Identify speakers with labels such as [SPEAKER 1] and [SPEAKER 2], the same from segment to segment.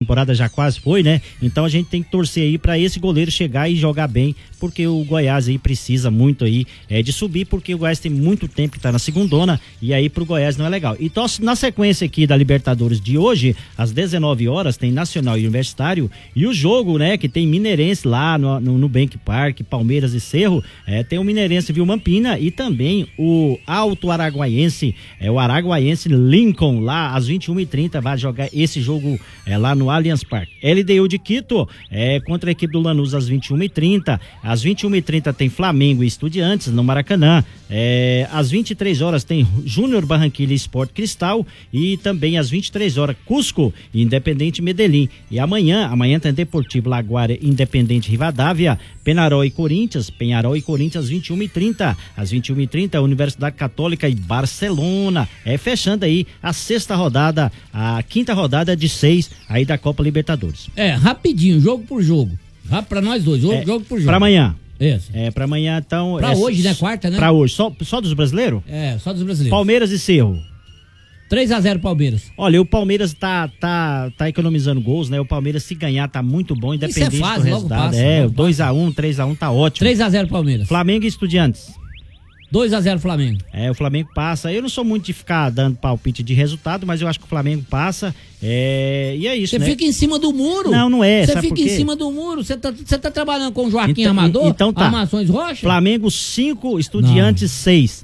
[SPEAKER 1] temporada já quase foi, né? Então a gente tem que torcer aí pra esse goleiro chegar e jogar bem, porque o Goiás aí precisa muito aí de subir, porque o Goiás tem muito tempo que tá na segundona, e aí pro Goiás não é legal. Então, na sequência aqui da Libertadores de hoje, às 19 horas, tem Nacional e Universitário, e o jogo, né, que tem Mineirense lá no Nubank Park, Palmeiras e Cerro, tem o Mineirense Vilmampina e também o Alto Araguaiense, o Araguaiense Lincoln, lá às 21h30, vai jogar esse jogo lá no Allianz Parque. LDU de Quito contra a equipe do Lanús às 21h30. Às 21h30 tem Flamengo e Estudiantes no Maracanã. Às 23 horas tem Júnior Barranquilla e Sport Cristal, e também às 23 horas Cusco e Independente Medellín. E amanhã tem Deportivo Laguardia e Independente Rivadavia, Penharol e Corinthians às 21h30. Às 21h30 Universidade Católica e Barcelona. Fechando aí a a quinta rodada de 6 aí da Copa Libertadores.
[SPEAKER 2] Rapidinho, jogo por jogo. Pra nós dois, jogo por jogo.
[SPEAKER 1] Pra amanhã.
[SPEAKER 2] Isso.
[SPEAKER 1] Pra amanhã, então.
[SPEAKER 2] Pra hoje, né? Quarta, né?
[SPEAKER 1] Pra hoje. Só dos brasileiros?
[SPEAKER 2] Só dos brasileiros.
[SPEAKER 1] Palmeiras e Cerro.
[SPEAKER 2] 3-0 Palmeiras.
[SPEAKER 1] Olha, o Palmeiras tá economizando gols, né? O Palmeiras, se ganhar, tá muito bom, independente do resultado. 2-1, 3-1, tá ótimo.
[SPEAKER 2] 3-0 Palmeiras.
[SPEAKER 1] Flamengo e Estudiantes.
[SPEAKER 2] 2-0 Flamengo.
[SPEAKER 1] O Flamengo passa. Eu não sou muito de ficar dando palpite de resultado, mas eu acho que o Flamengo passa. E é isso,
[SPEAKER 2] Você fica em cima do muro.
[SPEAKER 1] Não é.
[SPEAKER 2] Você fica em cima do muro. Você tá trabalhando com o Joaquim Amador?
[SPEAKER 1] Então tá.
[SPEAKER 2] Armações Rocha?
[SPEAKER 1] Flamengo 5, Estudiantes 6.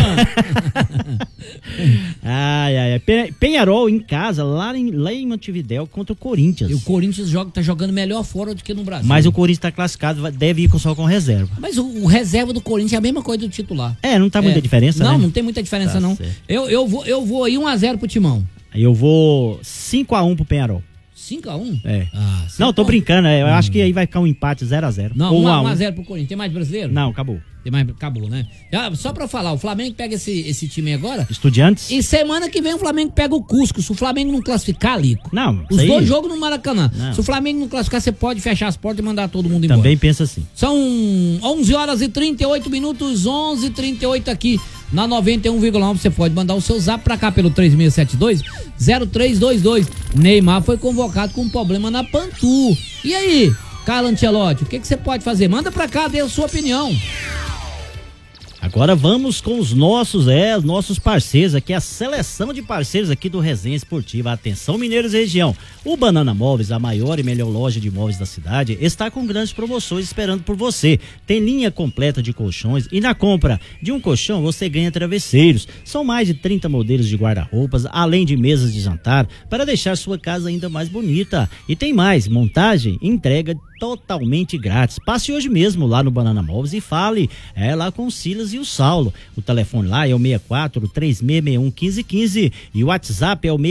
[SPEAKER 1] Penharol em casa, lá em Montevidéu, contra o Corinthians.
[SPEAKER 2] E o Corinthians tá jogando melhor fora do que no Brasil.
[SPEAKER 1] Mas o Corinthians tá classificado, deve ir só com reserva.
[SPEAKER 2] Mas o reserva do Corinthians é a mesma coisa do titular.
[SPEAKER 1] Não tá muita diferença, né?
[SPEAKER 2] Não tem muita diferença, não. Eu vou aí 1-0 pro Timão.
[SPEAKER 1] Eu vou 5-1 pro Penharol.
[SPEAKER 2] 5-1?
[SPEAKER 1] Não, tô brincando, eu acho que aí vai ficar um empate 0-0.
[SPEAKER 2] Não, 1-0 pro Corinthians. Tem mais brasileiro?
[SPEAKER 1] Não, acabou.
[SPEAKER 2] Acabou, né? Só pra falar, o Flamengo pega esse time agora.
[SPEAKER 1] Estudiantes.
[SPEAKER 2] E semana que vem o Flamengo pega o Cusco. Se o Flamengo não classificar, Lico.
[SPEAKER 1] Não,
[SPEAKER 2] os dois jogos no Maracanã.
[SPEAKER 1] Não.
[SPEAKER 2] Se o Flamengo não classificar, você pode fechar as portas e mandar todo mundo embora.
[SPEAKER 1] Também pensa assim.
[SPEAKER 2] São 11 horas e 38 minutos, 11h38 aqui na 91,9. Você pode mandar o seu zap pra cá pelo 3672-0322. Neymar foi convocado com um problema na panturra. E aí, Carlo Ancelotti, o que você pode fazer? Manda pra cá, dê a sua opinião.
[SPEAKER 1] Agora vamos com os nossos parceiros aqui, a seleção de parceiros aqui do Resenha Esportiva. Atenção, Mineiros e região. O Banana Móveis, a maior e melhor loja de móveis da cidade, está com grandes promoções esperando por você. Tem linha completa de colchões e na compra de um colchão você ganha travesseiros. São mais de 30 modelos de guarda-roupas, além de mesas de jantar, para deixar sua casa ainda mais bonita. E tem mais, montagem e entrega totalmente grátis. Passe hoje mesmo lá no Banana Móveis e fale lá com o Silas e o Saulo. O telefone lá é o 64-3661-1515 e o WhatsApp é o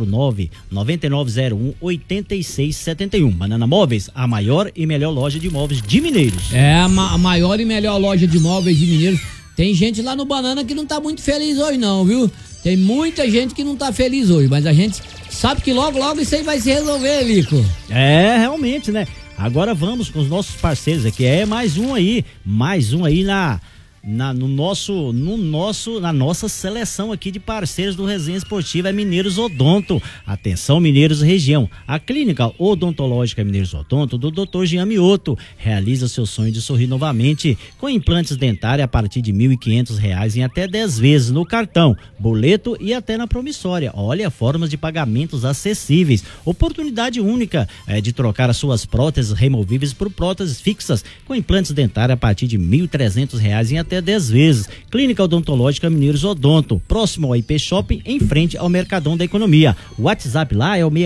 [SPEAKER 1] 649-9901-8671. Banana Móveis, a maior e melhor loja de móveis de Mineiros.
[SPEAKER 2] A maior e melhor loja de móveis de Mineiros. Tem gente lá no Banana que não tá muito feliz hoje não, viu? Tem muita gente que não tá feliz hoje, mas a gente sabe que logo isso aí vai se resolver, Lico.
[SPEAKER 1] Realmente, né? Agora vamos com os nossos parceiros aqui. Mais um aí na nossa seleção aqui de parceiros do Resenha Esportiva, é Mineiros Odonto. Atenção, Mineiros região. A clínica odontológica Mineiros Odonto do Dr. Jean Mioto realiza seu sonho de sorrir novamente com implantes dentários a partir de R$ 1.500 em até 10 vezes no cartão, boleto e até na promissória. Olha, formas de pagamentos acessíveis. Oportunidade única de trocar as suas próteses removíveis por próteses fixas com implantes dentários a partir de R$ 1.300 em até 10 vezes. Clínica Odontológica Mineiros Odonto, próximo ao IP Shopping, em frente ao Mercadão da Economia. O WhatsApp lá é o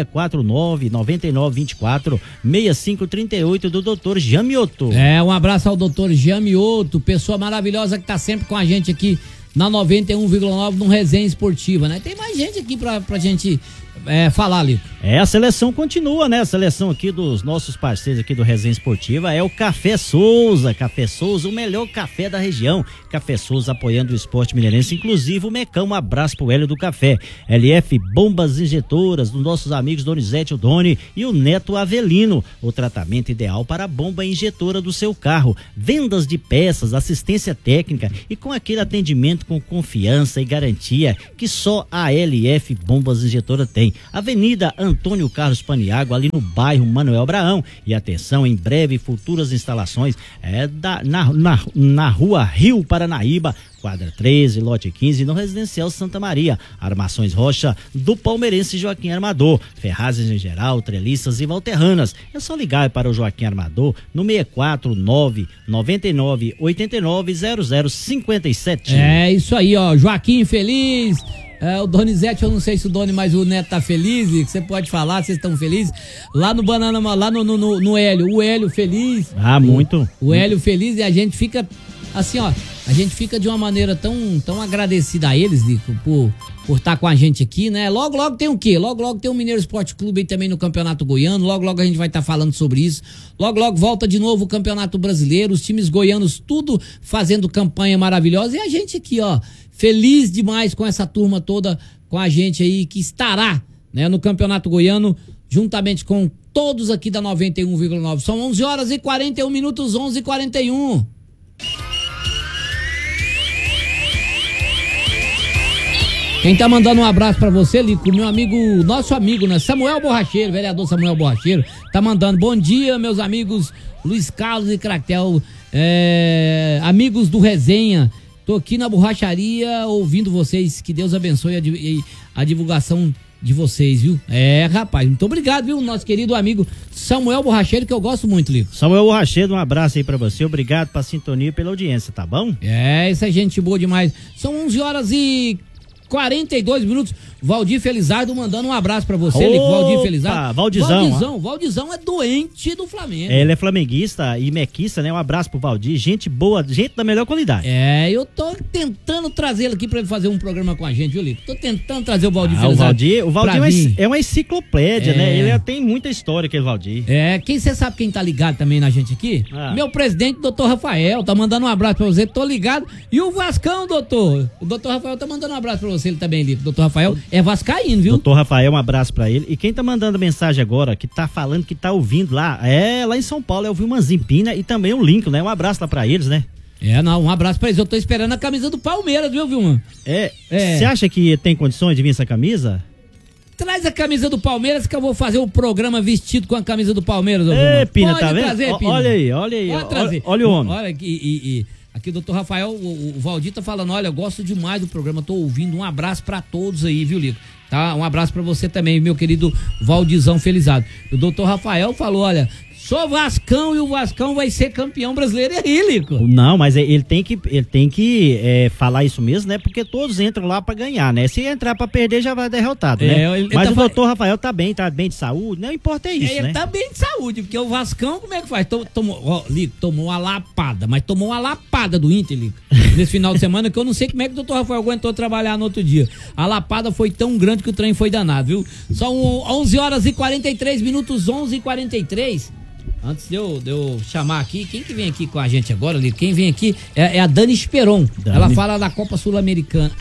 [SPEAKER 1] 649-9924-6538 do Dr. Jean Mioto.
[SPEAKER 2] Um abraço ao Dr. Jean Mioto, pessoa maravilhosa que tá sempre com a gente aqui na 91,9 no Resenha Esportiva, né? Tem mais gente aqui pra gente falar ali.
[SPEAKER 1] A seleção continua, né? A seleção aqui dos nossos parceiros aqui do Resenha Esportiva é o Café Souza. Café Souza, o melhor café da região. Café Souza apoiando o esporte mineirense, inclusive o Mecão. Um abraço pro Hélio do Café. LF Bombas Injetoras, dos nossos amigos Donizete, o Doni e o Neto Avelino. O tratamento ideal para a bomba injetora do seu carro. Vendas de peças, assistência técnica e com aquele atendimento com confiança e garantia que só a LF Bombas Injetora tem. também Avenida Antônio Carlos Paniagua, ali no bairro Manuel Abraão. E atenção, em breve, futuras instalações na rua Rio Paranaíba, quadra 13, lote 15, no Residencial Santa Maria. Armações Rocha, do palmeirense Joaquim Armador. Ferragens em geral, treliças e valterranas. É só ligar para o Joaquim Armador no 649 99 89 0057.
[SPEAKER 2] É isso aí, ó. Joaquim feliz. O Donizete, eu não sei se o Doni, mas o Neto tá feliz, você pode falar, vocês estão felizes? Lá no Banana, lá no Hélio, o Hélio feliz.
[SPEAKER 1] Muito.
[SPEAKER 2] O Hélio feliz, e a gente fica assim, ó, a gente fica de uma maneira tão agradecida a eles, Lico, por estar com a gente aqui, né? Logo tem o quê? Logo tem o Mineiro Esporte Clube aí também no Campeonato Goiano, logo a gente vai estar falando sobre isso, logo volta de novo o Campeonato Brasileiro, os times goianos tudo fazendo campanha maravilhosa, e a gente aqui, ó, feliz demais com essa turma toda, com a gente aí, que estará, né, no Campeonato Goiano, juntamente com todos aqui da 91,9. São 11 horas e 41 minutos, 11h41. Quem tá mandando um abraço pra você, Lico, meu amigo, nosso amigo, né? Samuel Borracheiro, vereador Samuel Borracheiro, tá mandando bom dia, meus amigos Luiz Carlos e Cratel, amigos do Resenha, tô aqui na borracharia ouvindo vocês, que Deus abençoe a divulgação de vocês, viu? Rapaz, muito obrigado, viu? Nosso querido amigo Samuel Borracheiro, que eu gosto muito, Lico.
[SPEAKER 1] Samuel Borracheiro, um abraço aí pra você, obrigado pela sintonia e pela audiência, tá bom?
[SPEAKER 2] Essa é gente boa demais. São 11 horas e 42 minutos. Valdir Felizardo mandando um abraço pra você, Lico. Valdir Felizardo. Valdizão é doente do Flamengo.
[SPEAKER 1] Ele é flamenguista e mequista, né? Um abraço pro Valdir, gente boa, gente da melhor qualidade.
[SPEAKER 2] Eu tô tentando trazê-lo aqui pra ele fazer um programa com a gente, viu, Lico? Tô tentando trazer o Valdir Felizardo.
[SPEAKER 1] O Valdir é uma enciclopédia, né? Ele tem muita história, aquele Valdir.
[SPEAKER 2] Você sabe quem tá ligado também na gente aqui? Meu presidente, doutor Rafael, tá mandando um abraço pra você, tô ligado. E o Vascão, doutor? O doutor Rafael tá mandando um abraço pra você, ele também, Lico. Doutor Rafael é vascaíno, viu?
[SPEAKER 1] Doutor Rafael, um abraço pra ele. E quem tá mandando mensagem agora, que tá falando, que tá ouvindo lá, lá em São Paulo, é o Vilmanzinho Pina e também o Lincoln, né? Um abraço lá pra eles, né?
[SPEAKER 2] Um abraço pra eles. Eu tô esperando a camisa do Palmeiras, viu, Vilman?
[SPEAKER 1] Você acha que tem condições de vir essa camisa?
[SPEAKER 2] Traz a camisa do Palmeiras que eu vou fazer o programa vestido com a camisa do Palmeiras.
[SPEAKER 1] Pina, tá vendo? Trazer, Pina. Olha aí. Olha o homem.
[SPEAKER 2] Olha aqui, aqui o doutor Rafael, o Valdir tá falando, olha, eu gosto demais do programa, tô ouvindo, um abraço pra todos aí, viu, Lico? Tá? Um abraço pra você também, meu querido Valdizão Felizardo. O doutor Rafael falou, olha, sou Vascão e o Vascão vai ser campeão brasileiro aí, Lico. Não, mas ele tem que falar isso mesmo, né? Porque todos entram lá pra ganhar, né? Se entrar pra perder, já vai derrotado, né? Mas o doutor Rafael tá bem de saúde, não importa isso, né? Ele tá bem de saúde, porque o Vascão, como é que faz? Lico, tomou uma lapada, mas tomou uma lapada do Inter, Lico, nesse final de semana, que eu não sei como é que o doutor Rafael aguentou trabalhar no outro dia. A lapada foi tão grande que o trem foi danado, viu? São 11 horas e 43 minutos, 11h43. Antes de eu chamar aqui, quem que vem aqui com a gente agora, Lico? Quem vem aqui é a Dani Esperon. Ela fala da Copa Sul-Americana.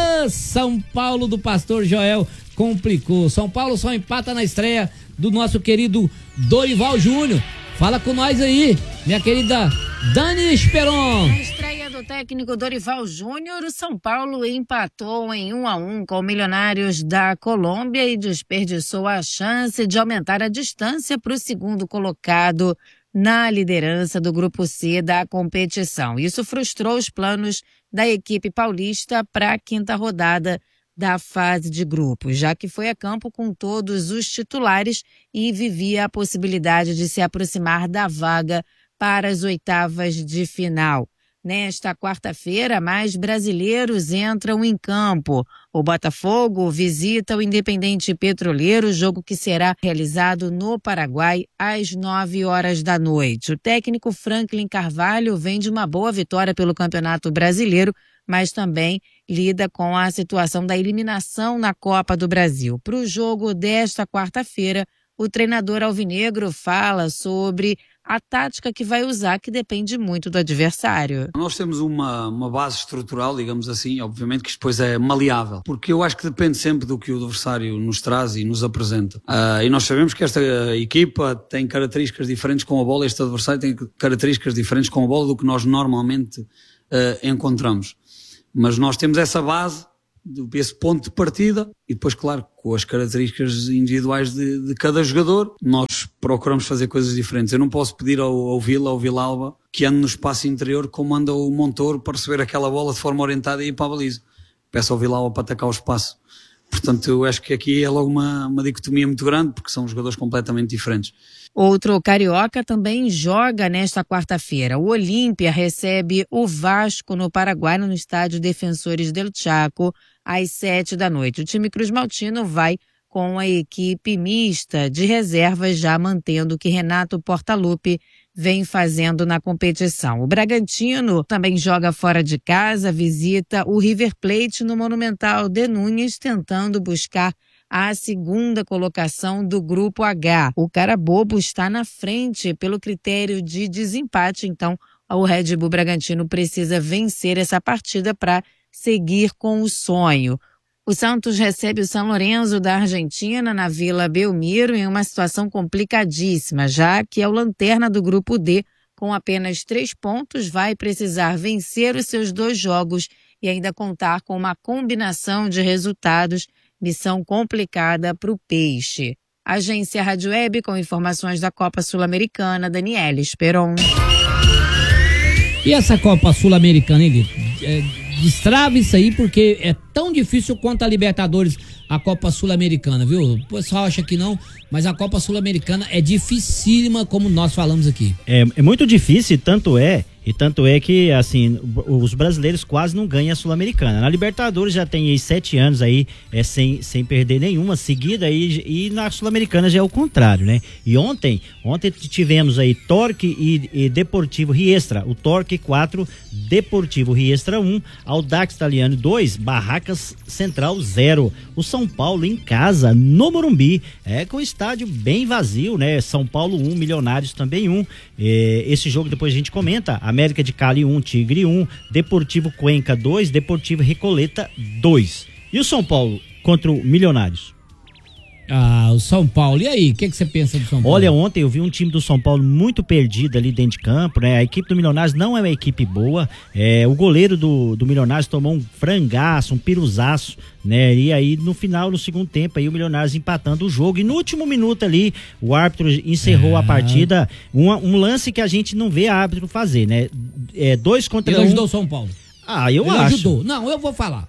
[SPEAKER 2] São Paulo do Pastor Joel complicou. São Paulo só empata na estreia do nosso querido Dorival Júnior. Fala com nós aí, minha querida Dani Esperon.
[SPEAKER 3] Na estreia do técnico Dorival Júnior, o São Paulo empatou em 1-1 com o Milionários da Colômbia e desperdiçou a chance de aumentar a distância para o segundo colocado na liderança do Grupo C da competição. Isso frustrou os planos da equipe paulista para a quinta rodada da fase de grupos, já que foi a campo com todos os titulares e vivia a possibilidade de se aproximar da vaga para as oitavas de final. Nesta quarta-feira, mais brasileiros entram em campo. O Botafogo visita o Independente Petroleiro, jogo que será realizado no Paraguai às 9 horas da noite. O técnico Franklin Carvalho vem de uma boa vitória pelo Campeonato Brasileiro, mas também lida com a situação da eliminação na Copa do Brasil. Para o jogo desta quarta-feira, o treinador alvinegro fala sobre a tática que vai usar, que depende muito do adversário.
[SPEAKER 4] Nós temos uma base estrutural, digamos assim, obviamente que isto depois é maleável, porque eu acho que depende sempre do que o adversário nos traz e nos apresenta. E nós sabemos que esta equipa tem características diferentes com a bola, este adversário tem características diferentes com a bola do que nós normalmente encontramos. Mas nós temos essa base esse ponto de partida e depois, claro, com as características individuais de cada jogador, nós procuramos fazer coisas diferentes. Eu não posso pedir ao Vila, ao Vilalba, que ande no espaço interior como anda o Montoro para receber aquela bola de forma orientada e ir para a baliza. Peço ao Vilalba para atacar o espaço. Portanto, eu acho que aqui é logo uma dicotomia muito grande, porque são jogadores completamente diferentes.
[SPEAKER 3] Outro carioca também joga nesta quarta-feira. O Olímpia recebe o Vasco no Paraguai, no estádio Defensores del Chaco, às 7h. O time cruzmaltino vai com a equipe mista de reservas, já mantendo o que Renato Portaluppi vem fazendo na competição. O Bragantino também joga fora de casa, visita o River Plate no Monumental de Núñez, tentando buscar a segunda colocação do Grupo H. O Carabobo está na frente pelo critério de desempate, então o Red Bull Bragantino precisa vencer essa partida para seguir com o sonho. O Santos recebe o São Lourenço da Argentina na Vila Belmiro em uma situação complicadíssima, já que é o lanterna do Grupo D, com apenas 3 pontos, vai precisar vencer os seus 2 jogos e ainda contar com uma combinação de resultados. Missão complicada para o Peixe. Agência Rádio Web com informações da Copa Sul-Americana, Daniela Esperon.
[SPEAKER 2] E essa Copa Sul-Americana, hein, destrava isso aí, porque é tão difícil quanto a Libertadores, a Copa Sul-Americana, viu? O pessoal acha que não, mas a Copa Sul-Americana é dificílima, como nós falamos aqui.
[SPEAKER 1] É muito difícil, tanto é que, assim, os brasileiros quase não ganham a Sul-Americana. Na Libertadores já tem aí 7 anos aí, sem perder nenhuma seguida, e na Sul-Americana já é o contrário, né? E ontem tivemos aí Torque e Deportivo Riestra, o Torque 4, Deportivo Riestra 1, Audax Italiano 2, Barracas Central 0. O São Paulo em casa, no Morumbi, com o estádio bem vazio, né? São Paulo 1, Milionários também 1. Esse jogo depois a gente comenta. América de Cali 1, Tigre 1, Deportivo Cuenca 2, Deportivo Recoleta 2. E o São Paulo contra o Milionários?
[SPEAKER 2] O São Paulo. E aí, o que você pensa do São Paulo?
[SPEAKER 1] Olha, ontem eu vi um time do São Paulo muito perdido ali dentro de campo, né? A equipe do Milionários não é uma equipe boa. O goleiro do Milionários tomou um frangaço, um piruzaço, né? E aí no final, no segundo tempo, aí o Milionários empatando o jogo. E no último minuto ali, o árbitro encerrou a partida. Um lance que a gente não vê a árbitro fazer, né? 2 contra 1.
[SPEAKER 2] Ele ajudou o São Paulo.
[SPEAKER 1] Eu acho.
[SPEAKER 2] Ajudou. Não, eu vou falar.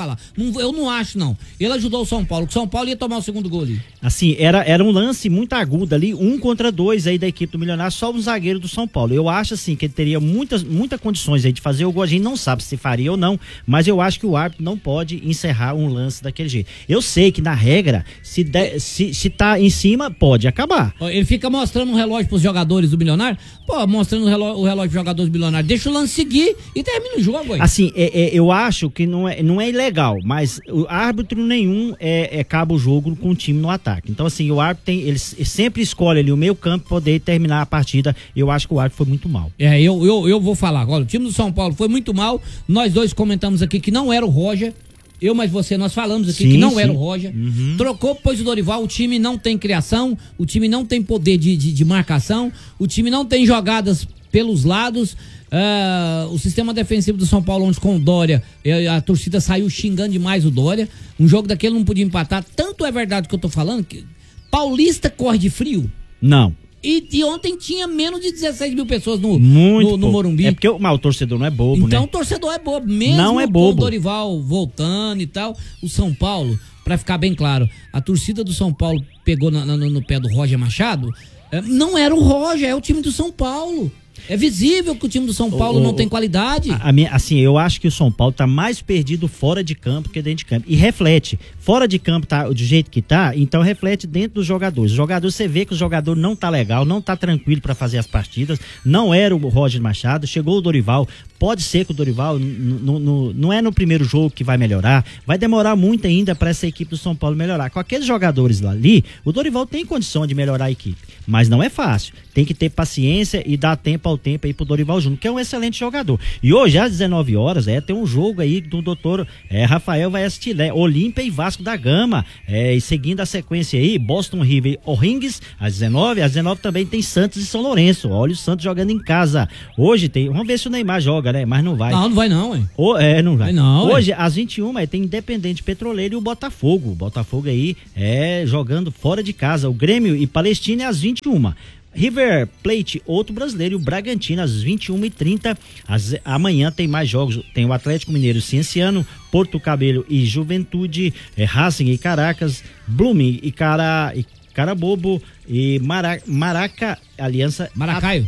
[SPEAKER 2] Eu não acho, não. Ele ajudou o São Paulo, que o São Paulo ia tomar o segundo gol ali.
[SPEAKER 1] Assim, era um lance muito agudo ali, 1 contra 2 aí da equipe do Milionário, só um zagueiro do São Paulo. Eu acho, assim, que ele teria muitas condições aí de fazer o gol. A gente não sabe se faria ou não, mas eu acho que o árbitro não pode encerrar um lance daquele jeito. Eu sei que na regra, se tá em cima, pode acabar.
[SPEAKER 2] Ele fica mostrando um relógio pros jogadores do Milionário, mostrando o relógio pros jogadores do Milionário. Deixa o lance seguir e termina o jogo aí.
[SPEAKER 1] Assim, eu acho que não é ilegal, mas o árbitro nenhum acaba o jogo com o time no ataque. Então, assim, o árbitro ele sempre escolhe ali o meio campo para poder terminar a partida. Eu acho que o árbitro foi muito mal.
[SPEAKER 2] Eu vou falar agora. O time do São Paulo foi muito mal. Nós dois comentamos aqui que não era o Roger. Eu mais você, nós falamos aqui que não era o Roger. Uhum. Trocou, pôs o Dorival. O time não tem criação, o time não tem poder de marcação, o time não tem jogadas pelos lados. O sistema defensivo do São Paulo, onde com o Dória, a torcida saiu xingando demais o Dória. Um jogo daquele não podia empatar. Tanto é verdade que eu tô falando que Paulista corre de frio.
[SPEAKER 1] Não.
[SPEAKER 2] E ontem tinha menos de 16 mil pessoas no Morumbi.
[SPEAKER 1] É porque o torcedor não é bobo,
[SPEAKER 2] então,
[SPEAKER 1] né?
[SPEAKER 2] O torcedor é bobo. Mesmo
[SPEAKER 1] não é bobo.
[SPEAKER 2] Com o Dorival voltando e tal, o São Paulo, pra ficar bem claro, a torcida do São Paulo pegou no pé do Roger Machado. Não era o Roger, é o time do São Paulo. É visível que o time do São Paulo não tem qualidade.
[SPEAKER 1] Assim, eu acho que o São Paulo tá mais perdido fora de campo que dentro de campo. E reflete. Fora de campo tá do jeito que tá, então reflete dentro dos jogadores. Os jogadores, você vê que o jogador não tá legal, não tá tranquilo para fazer as partidas. Não era o Roger Machado, chegou o Dorival. Pode ser que o Dorival não é no primeiro jogo que vai melhorar. Vai demorar muito ainda para essa equipe do São Paulo melhorar. Com aqueles jogadores ali, o Dorival tem condição de melhorar a equipe. Mas não é fácil. Tem que ter paciência e dar tempo ao tempo aí pro Dorival Júnior, que é um excelente jogador. E hoje, às 19 horas, tem um jogo aí do doutor Rafael vai assistir, né? Olímpia e Vasco da Gama. E seguindo a sequência aí, Boston River O'Rings, às 19. Às 19 também tem Santos e São Lourenço. Olha o Santos jogando em casa. Hoje vamos ver se o Neymar joga. folga, né? Mas não vai.
[SPEAKER 2] Não vai não, hein?
[SPEAKER 1] Não vai.
[SPEAKER 2] Não,
[SPEAKER 1] hoje, às 21, tem Independente Petroleiro e o Botafogo. O Botafogo aí jogando fora de casa. O Grêmio e Palestina é às 21. River Plate, outro brasileiro, e o Bragantino às 21h30. Amanhã tem mais jogos, tem o Atlético Mineiro Cienciano, Porto Cabello e Juventude, Racing e Caracas, Blooming e Carabobo e Aliança...
[SPEAKER 2] Maracaio?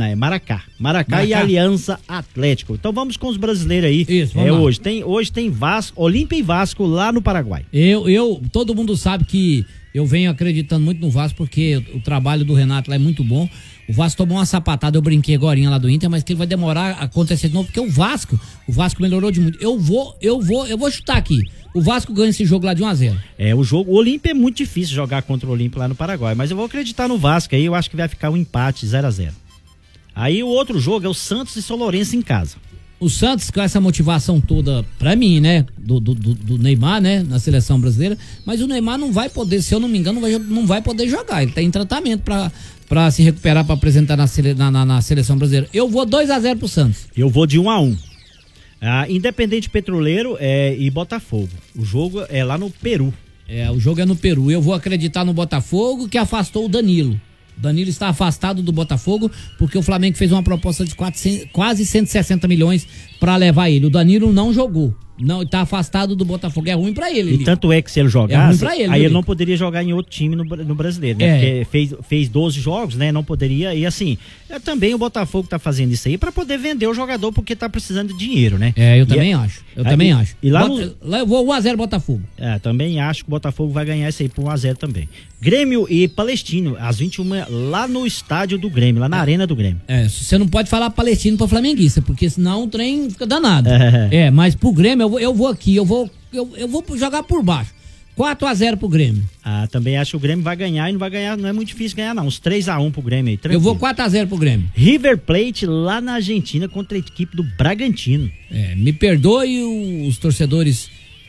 [SPEAKER 1] Maracá e Aliança Atlético. Então vamos com os brasileiros aí.
[SPEAKER 2] Isso, vamos lá.
[SPEAKER 1] Hoje tem Vasco, Olímpia e Vasco lá no Paraguai.
[SPEAKER 2] Todo mundo sabe que eu venho acreditando muito no Vasco, porque o trabalho do Renato lá é muito bom. O Vasco tomou uma sapatada, eu brinquei agorinha lá do Inter, mas que ele vai demorar a acontecer de novo, porque o Vasco melhorou de muito. Eu vou chutar aqui. O Vasco ganha esse jogo lá de 1-0.
[SPEAKER 1] O Olímpia é muito difícil jogar contra o Olímpia lá no Paraguai, mas eu vou acreditar no Vasco aí, eu acho que vai ficar um empate 0-0. Aí o outro jogo é o Santos e São Lourenço em casa.
[SPEAKER 2] O Santos, com essa motivação toda, pra mim, né, do Neymar, né, na seleção brasileira, mas o Neymar não vai poder, se eu não me engano, não vai poder jogar. Ele tá em tratamento pra se recuperar, pra apresentar na seleção brasileira. Eu vou 2-0 pro Santos.
[SPEAKER 1] Eu vou de 1-1. Independente Petroleiro e Botafogo. O jogo é lá no Peru.
[SPEAKER 2] O jogo é no Peru. Eu vou acreditar no Botafogo, que afastou o Danilo. O Danilo está afastado do Botafogo porque o Flamengo fez uma proposta de quase 160 milhões para levar ele. O Danilo não jogou. Não, tá afastado do Botafogo. É ruim pra ele.
[SPEAKER 1] E tanto é que se ele jogasse,
[SPEAKER 2] ele
[SPEAKER 1] não poderia jogar em outro time no brasileiro, né? Porque fez 12 jogos, né? Não poderia. E assim, também o Botafogo tá fazendo isso aí pra poder vender o jogador, porque tá precisando de dinheiro, né?
[SPEAKER 2] Eu também acho. E lá eu vou 1-0 Botafogo.
[SPEAKER 1] Também acho que o Botafogo vai ganhar isso aí por 1-0 também. Grêmio e Palestino, às 21, lá no estádio do Grêmio, lá na arena do Grêmio.
[SPEAKER 2] Você não pode falar Palestino pra flamenguista, porque senão o trem fica danado. Mas pro Grêmio eu vou aqui, eu vou jogar por baixo. 4-0 pro Grêmio.
[SPEAKER 1] Também acho que o Grêmio vai ganhar e não vai ganhar, não é muito difícil ganhar não, uns 3-1 pro Grêmio aí. Tranquilo.
[SPEAKER 2] Eu vou 4-0 pro Grêmio.
[SPEAKER 1] River Plate lá na Argentina contra a equipe do Bragantino.
[SPEAKER 2] Me perdoe os torcedores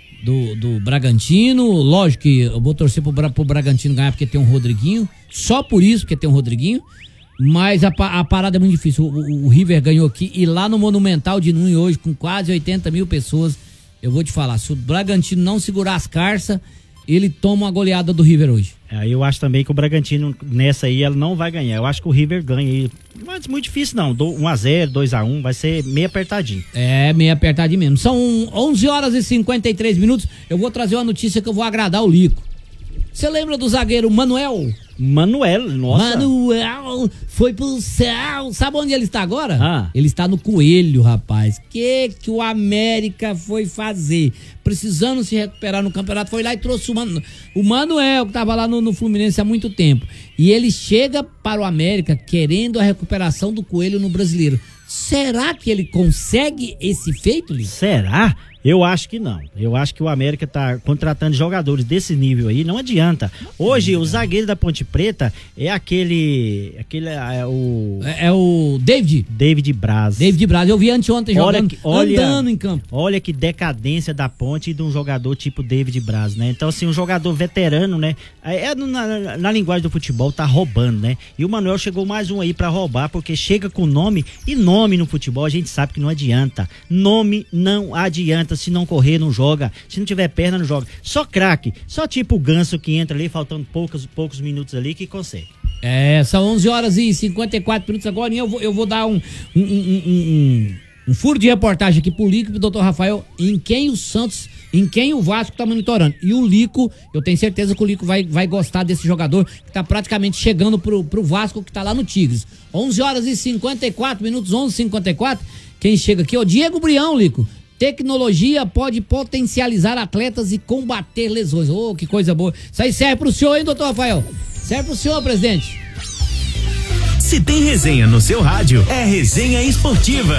[SPEAKER 2] do Bragantino, lógico que eu vou torcer pro Bragantino ganhar porque tem um Rodriguinho, só por isso porque tem um Rodriguinho, mas a parada é muito difícil. O River ganhou aqui e lá no Monumental de Nunes hoje, com quase 80 mil pessoas, eu vou te falar, se o Bragantino não segurar as carças, ele toma uma goleada do River hoje.
[SPEAKER 1] Eu acho também que o Bragantino nessa aí ela não vai ganhar. Eu acho que o River ganha aí. Mas muito difícil não. 1-0, 2-1, vai ser meio apertadinho.
[SPEAKER 2] Meio apertadinho mesmo. São 11h53. Eu vou trazer uma notícia que eu vou agradar o Lico. Você lembra do zagueiro Manuel, nossa. Manuel foi pro céu. Sabe onde ele está agora? Ele está no Coelho, rapaz. Que o América foi fazer? Precisando se recuperar no campeonato, foi lá e trouxe o Manuel, que estava lá no Fluminense há muito tempo. E ele chega para o América querendo a recuperação do Coelho no Brasileiro. Será que ele consegue esse feito, Lito?
[SPEAKER 1] Será? Eu acho que não. Eu acho que o América tá contratando jogadores desse nível aí, não adianta. Hoje, o zagueiro da Ponte Preta é o David Braz.
[SPEAKER 2] David Braz, eu vi anteontem jogando, andando em campo.
[SPEAKER 1] Olha que decadência da Ponte e de um jogador tipo David Braz, né? Então, assim, um jogador veterano, né? Na linguagem do futebol, tá roubando, né? E o Manuel chegou mais um aí pra roubar, porque chega com nome, e nome no futebol a gente sabe que não adianta. Nome não adianta. Se não correr, não joga. Se não tiver perna, não joga. Só craque. Só tipo o Ganso que entra ali, faltando poucos minutos ali, que consegue.
[SPEAKER 2] São 11h54 agora. E eu vou dar um furo de reportagem aqui pro Lico e pro doutor Rafael em quem o Vasco tá monitorando. E o Lico, eu tenho certeza que o Lico vai gostar desse jogador que tá praticamente chegando pro Vasco, que tá lá no Tigres. 11h54, 11h54. Quem chega aqui, Diego Brião, Lico. Tecnologia pode potencializar atletas e combater lesões. Que coisa boa. Isso aí serve pro senhor, hein, doutor Rafael? Serve pro senhor, presidente.
[SPEAKER 5] Se tem resenha no seu rádio, é Resenha Esportiva.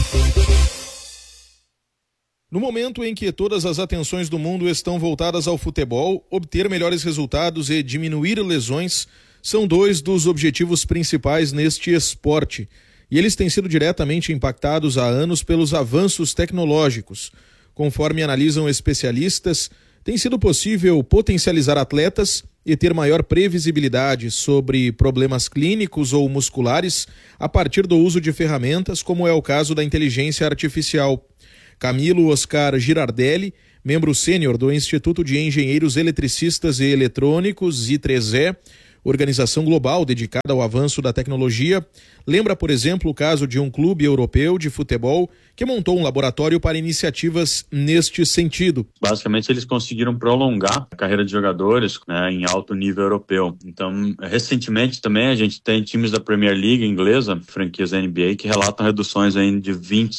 [SPEAKER 6] No momento em que todas as atenções do mundo estão voltadas ao futebol, obter melhores resultados e diminuir lesões são dois dos objetivos principais neste esporte. E eles têm sido diretamente impactados há anos pelos avanços tecnológicos. Conforme analisam especialistas, tem sido possível potencializar atletas e ter maior previsibilidade sobre problemas clínicos ou musculares a partir do uso de ferramentas, como é o caso da inteligência artificial. Camilo Oscar Girardelli, membro sênior do Instituto de Engenheiros Eletricistas e Eletrônicos, I3E, organização global dedicada ao avanço da tecnologia, lembra, por exemplo, o caso de um clube europeu de futebol que montou um laboratório para iniciativas neste sentido.
[SPEAKER 7] Basicamente, eles conseguiram prolongar a carreira de jogadores, né, em alto nível europeu. Então, recentemente também a gente tem times da Premier League inglesa, franquias da NBA, que relatam reduções aí de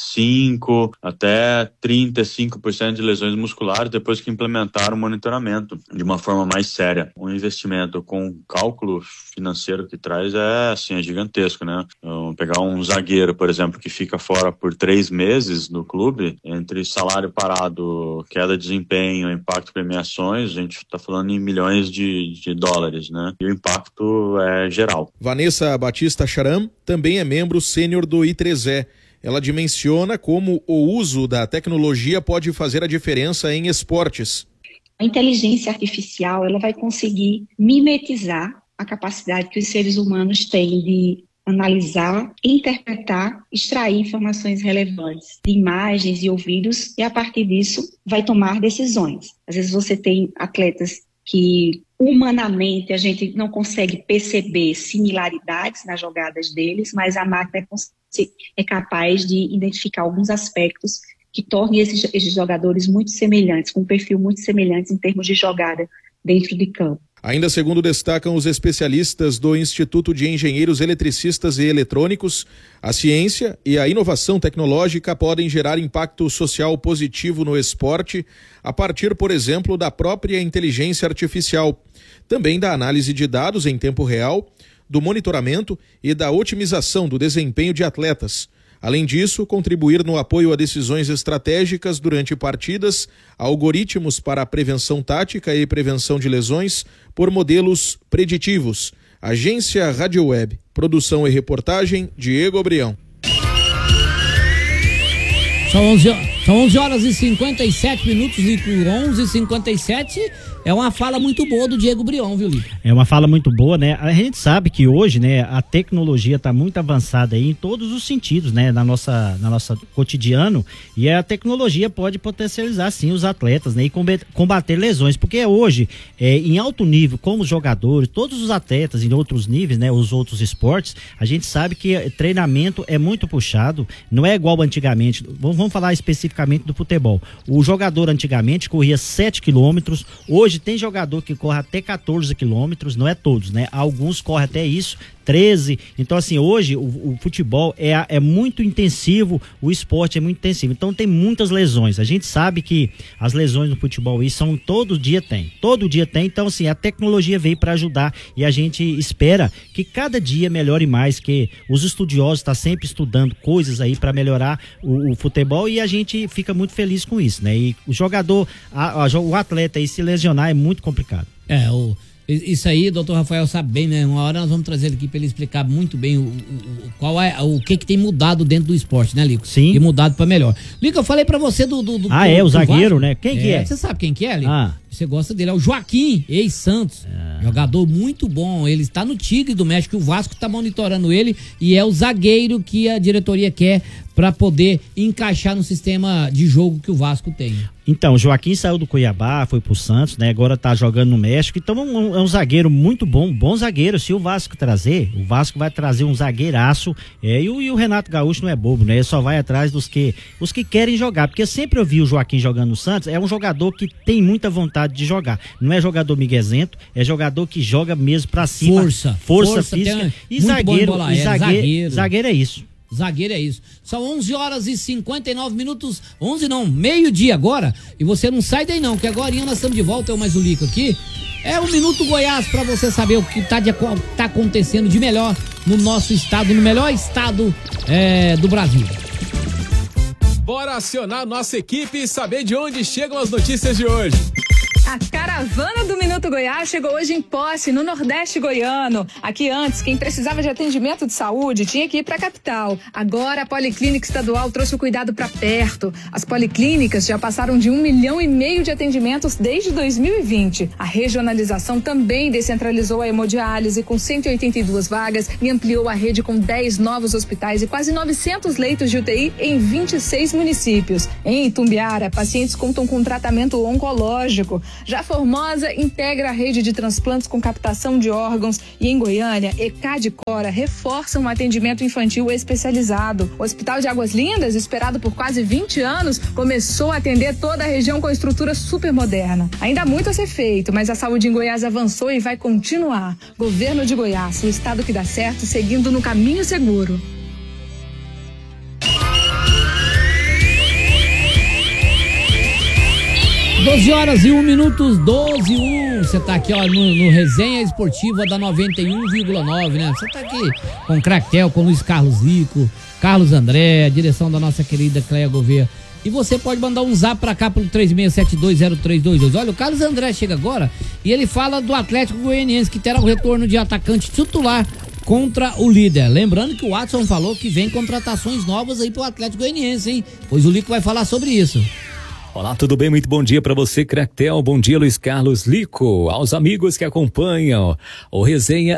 [SPEAKER 7] 25% até 35% de lesões musculares depois que implementaram o monitoramento de uma forma mais séria. Um investimento com cálculo financeiro que traz é gigantesco, né? Então, pegar um zagueiro, por exemplo, que fica fora por 3 meses no clube, entre salário parado, queda de desempenho, impacto de premiações, a gente está falando em milhões de dólares, né? E o impacto é geral.
[SPEAKER 6] Vanessa Batista Charam também é membro sênior do I3E. Ela dimensiona como o uso da tecnologia pode fazer a diferença em esportes.
[SPEAKER 8] A inteligência artificial, ela vai conseguir mimetizar a capacidade que os seres humanos têm de analisar, interpretar, extrair informações relevantes de imagens e ouvidos e, a partir disso, vai tomar decisões. Às vezes você tem atletas que, humanamente, a gente não consegue perceber similaridades nas jogadas deles, mas a máquina é capaz de identificar alguns aspectos que tornem esses jogadores muito semelhantes, com um perfil muito semelhante em termos de jogada dentro de campo.
[SPEAKER 6] Ainda segundo destacam os especialistas do Instituto de Engenheiros Eletricistas e Eletrônicos, a ciência e a inovação tecnológica podem gerar impacto social positivo no esporte a partir, por exemplo, da própria inteligência artificial, também da análise de dados em tempo real, do monitoramento e da otimização do desempenho de atletas. Além disso, contribuir no apoio a decisões estratégicas durante partidas, algoritmos para a prevenção tática e prevenção de lesões por modelos preditivos. Agência Rádio Web. Produção e reportagem, Diego Abrião.
[SPEAKER 2] São 11 horas e 57 minutos, Lico. 11h57 é uma fala muito boa do Diego Brion, viu, Lico?
[SPEAKER 1] É uma fala muito boa, né? A gente sabe que hoje, né, a tecnologia está muito avançada aí em todos os sentidos, né, na nossa cotidiano, e a tecnologia pode potencializar, sim, os atletas, né, e combater lesões, porque hoje, em alto nível, como os jogadores, todos os atletas em outros níveis, né, os outros esportes, a gente sabe que treinamento é muito puxado, não é igual antigamente. Vamos falar especificamente do futebol. O jogador antigamente corria 7 quilômetros, hoje tem jogador que corre até 14 quilômetros, não é todos, né? Alguns correm até isso, 13. Então, assim, hoje o futebol é muito intensivo, o esporte é muito intensivo. Então, tem muitas lesões. A gente sabe que as lesões no futebol são todo dia tem. Então, assim, a tecnologia veio para ajudar e a gente espera que cada dia melhore mais, que os estudiosos estão sempre estudando coisas aí para melhorar o futebol e a gente fica muito feliz com isso, né? E o jogador, o atleta aí se lesionar é muito complicado.
[SPEAKER 2] Isso aí, doutor Rafael sabe bem, né? Uma hora nós vamos trazer ele aqui para ele explicar muito bem o que tem mudado dentro do esporte, né, Lico?
[SPEAKER 1] Sim.
[SPEAKER 2] E mudado para melhor. Lico, eu falei para você do
[SPEAKER 1] o zagueiro, né? Quem que é?
[SPEAKER 2] Você sabe quem que é, Lico? Você gosta dele, é o Joaquim, ex-Santos. Jogador muito bom, ele está no Tigre do México, o Vasco está monitorando ele e é o zagueiro que a diretoria quer para poder encaixar no sistema de jogo que o Vasco tem.
[SPEAKER 1] Então, o Joaquim saiu do Cuiabá, foi pro Santos, né? Agora tá jogando no México, então é um zagueiro muito bom zagueiro. Se o Vasco trazer, o Vasco vai trazer um zagueiraço, e o Renato Gaúcho não é bobo, né? Ele só vai atrás os que querem jogar, porque eu sempre ouvi o Joaquim jogando no Santos, é um jogador que tem muita vontade de jogar, não é jogador miguezento, é jogador que joga mesmo pra cima. Força física, e zagueiro é isso.
[SPEAKER 2] Zagueiro é isso. São 11 horas e 59 minutos. 11 não, meio-dia agora. E você não sai daí não, que agora nós estamos de volta. Eu mais o Lico aqui. É o Minuto Goiás para você saber o que tá acontecendo de melhor no nosso estado, no melhor estado do Brasil.
[SPEAKER 9] Bora acionar nossa equipe e saber de onde chegam as notícias de hoje. A caravana do Minuto Goiás chegou hoje em Posse, no Nordeste goiano. Aqui antes, quem precisava de atendimento de saúde tinha que ir para a capital. Agora a Policlínica Estadual trouxe o cuidado para perto. As policlínicas já passaram de 1,5 milhão de atendimentos desde 2020. A regionalização também descentralizou a hemodiálise com 182 vagas e ampliou a rede com 10 novos hospitais e quase 900 leitos de UTI em 26 municípios. Em Itumbiara, pacientes contam com tratamento oncológico. Já Formosa integra a rede de transplantes com captação de órgãos e em Goiânia, ECAD e Cora reforçam o atendimento infantil especializado. O Hospital de Águas Lindas, esperado por quase 20 anos, começou a atender toda a região com estrutura super moderna. Ainda há muito a ser feito, mas a saúde em Goiás avançou e vai continuar. Governo de Goiás, o estado que dá certo, seguindo no caminho seguro.
[SPEAKER 2] 12h01, 12h01. Você tá aqui, ó, no Resenha Esportiva da 91,9, né? Você tá aqui com o Cractel, com o Luiz Carlos Lico, Carlos André, a direção da nossa querida Cléia Gouveia. E você pode mandar um zap pra cá pelo 36720322. Olha, o Carlos André chega agora e ele fala do Atlético Goianiense, que terá o retorno de atacante titular contra o líder. Lembrando que o Watson falou que vem contratações novas aí pro Atlético Goianiense, hein? Pois o Lico vai falar sobre isso.
[SPEAKER 10] Olá, tudo bem? Muito bom dia para você, Cractel. Bom dia, Luiz Carlos Lico. Aos amigos que acompanham o Resenha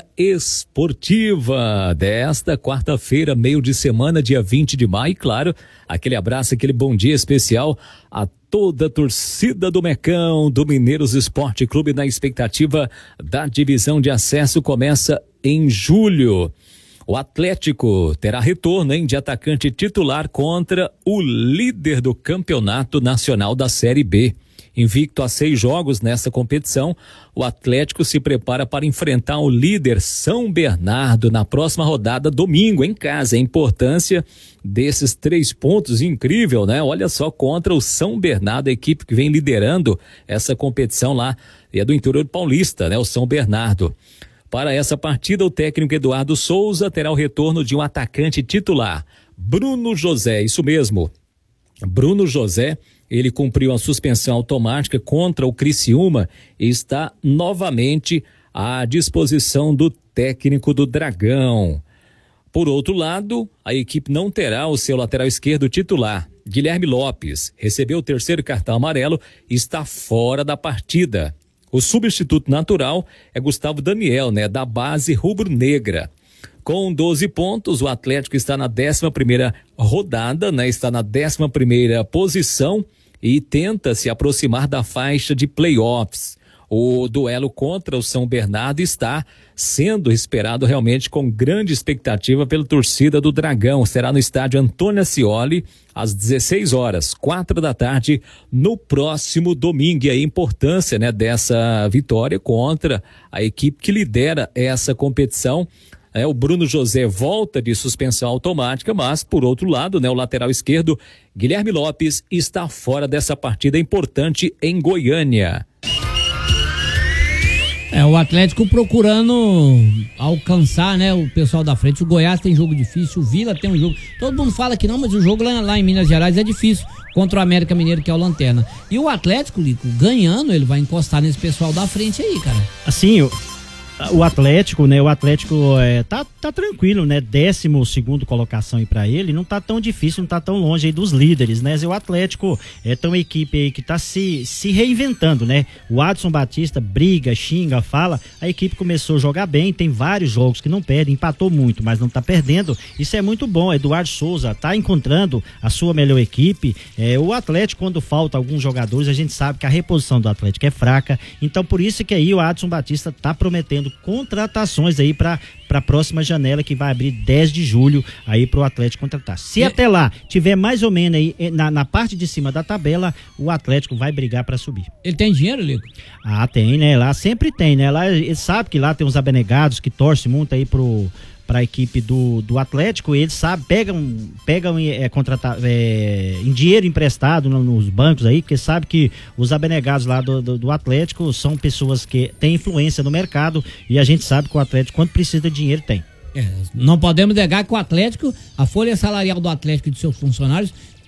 [SPEAKER 10] Esportiva desta quarta-feira, meio de semana, dia 20 de maio. E claro, aquele abraço, aquele bom dia especial a toda a torcida do Mecão, do Mineiros Esporte Clube, na expectativa da divisão de acesso. Começa em julho. O Atlético terá retorno, hein, de atacante titular contra o líder do Campeonato Nacional da Série B. Invicto a 6 jogos nessa competição, o Atlético se prepara para enfrentar o líder São Bernardo na próxima rodada, domingo, em casa. A importância desses 3 pontos, incrível, né? Olha só, contra o São Bernardo, a equipe que vem liderando essa competição lá, é do interior paulista, né? O São Bernardo. Para essa partida, o técnico Eduardo Souza terá o retorno de um atacante titular, Bruno José, isso mesmo. Bruno José, ele cumpriu a suspensão automática contra o Criciúma e está novamente à disposição do técnico do Dragão. Por outro lado, a equipe não terá o seu lateral esquerdo titular. Guilherme Lopes recebeu o 3º cartão amarelo e está fora da partida. O substituto natural é Gustavo Daniel, né, da base rubro-negra. Com 12 pontos, o Atlético está na 11ª rodada, né, está na 11ª posição e tenta se aproximar da faixa de playoffs. O duelo contra o São Bernardo está sendo esperado realmente com grande expectativa pela torcida do Dragão. Será no estádio Antônio Ascioli, às 16 horas, 4 da tarde, no próximo domingo. E a importância, né, dessa vitória contra a equipe que lidera essa competição. O Bruno José volta de suspensão automática, mas, por outro lado, né, o lateral esquerdo, Guilherme Lopes, está fora dessa partida importante em Goiânia.
[SPEAKER 2] O Atlético procurando alcançar, né, o pessoal da frente. O Goiás tem jogo difícil, o Vila tem um jogo. Todo mundo fala que não, mas o jogo lá em Minas Gerais é difícil contra o América Mineiro, que é o Lanterna. E o Atlético, Lico, ganhando, ele vai encostar nesse pessoal da frente aí, cara.
[SPEAKER 1] Assim, o Atlético, né? O Atlético tá tranquilo, né? 12º colocação aí pra ele, não tá tão difícil, não tá tão longe aí dos líderes, né? O Atlético tem uma equipe aí que tá se reinventando, né? O Adson Batista briga, xinga, fala, a equipe começou a jogar bem, tem vários jogos que não perde, empatou muito, mas não tá perdendo, isso é muito bom. Eduardo Souza tá encontrando a sua melhor equipe. O Atlético, quando falta alguns jogadores, a gente sabe que a reposição do Atlético é fraca, então por isso que aí o Adson Batista tá prometendo contratações aí para a próxima janela, que vai abrir 10 de julho aí pro Atlético contratar. Se até lá tiver mais ou menos aí na parte de cima da tabela, o Atlético vai brigar para subir.
[SPEAKER 2] Ele tem dinheiro, Lico?
[SPEAKER 1] Ah, tem, né? Lá sempre tem, né? Lá ele sabe que lá tem uns abnegados que torcem muito aí para a equipe do Atlético. Eles sabem, pegam em dinheiro emprestado nos bancos aí, porque sabe que os abnegados lá do Atlético são pessoas que têm influência no mercado, e a gente sabe que o Atlético, quando precisa de dinheiro, tem.
[SPEAKER 2] Não podemos negar que o Atlético, a folha salarial do Atlético e de seus funcionários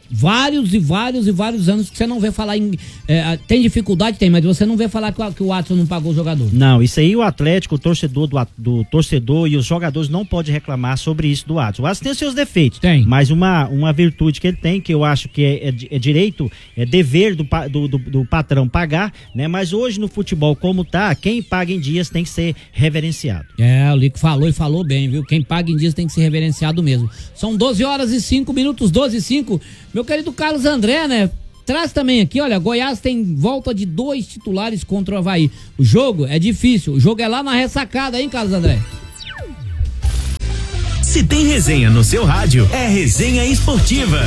[SPEAKER 2] vários anos que você não vê falar em... tem dificuldade, tem, mas você não vê falar que o Watson não pagou o jogador.
[SPEAKER 1] Não, isso aí o Atlético, o torcedor do torcedor e os jogadores não podem reclamar sobre isso do Watson. O Watson tem os seus defeitos, mas uma virtude que ele tem, que eu acho que é direito, é dever do patrão pagar, né? Mas hoje no futebol como tá, quem paga em dias tem que ser reverenciado.
[SPEAKER 2] O Lico falou e falou bem, viu? Quem paga em dias tem que ser reverenciado mesmo. São 12h05, 12h05. Meu querido Carlos André, né? Traz também aqui, olha, Goiás tem volta de 2 titulares contra o Avaí. O jogo é difícil, o jogo é lá na ressacada, hein, Carlos André?
[SPEAKER 5] Se tem resenha no seu rádio, é Resenha Esportiva.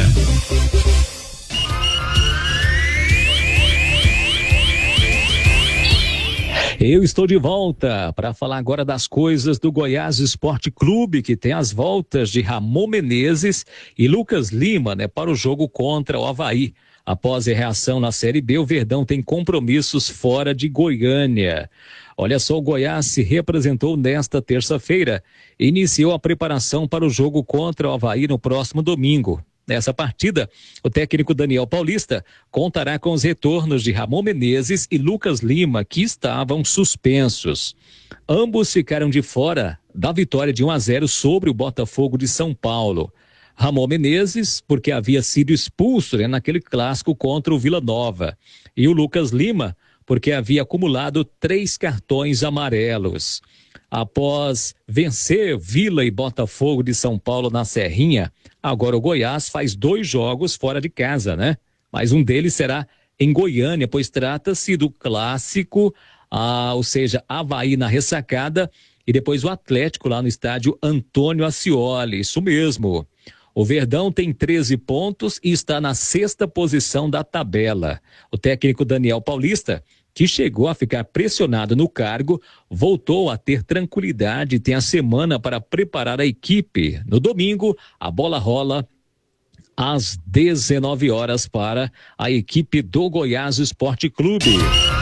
[SPEAKER 10] Eu estou de volta para falar agora das coisas do Goiás Esporte Clube, que tem as voltas de Ramon Menezes e Lucas Lima, né, para o jogo contra o Avaí. Após a reação na Série B, o Verdão tem compromissos fora de Goiânia. Olha só, o Goiás se representou nesta terça-feira e iniciou a preparação para o jogo contra o Avaí no próximo domingo. Nessa partida, o técnico Daniel Paulista contará com os retornos de Ramon Menezes e Lucas Lima, que estavam suspensos. Ambos ficaram de fora da vitória de 1-0 sobre o Botafogo de São Paulo. Ramon Menezes, porque havia sido expulso, né, naquele clássico contra o Vila Nova. E o Lucas Lima, porque havia acumulado 3 cartões amarelos. Após vencer Vila e Botafogo de São Paulo na Serrinha, agora o Goiás faz 2 jogos fora de casa, né? Mas um deles será em Goiânia, pois trata-se do clássico, ou seja, Avaí na ressacada e depois o Atlético lá no estádio Antônio Ascioli, isso mesmo. O Verdão tem 13 pontos e está na 6ª posição da tabela. O técnico Daniel Paulista, que chegou a ficar pressionado no cargo, voltou a ter tranquilidade e tem a semana para preparar a equipe. No domingo, a bola rola às 19 horas para a equipe do Goiás Esporte Clube.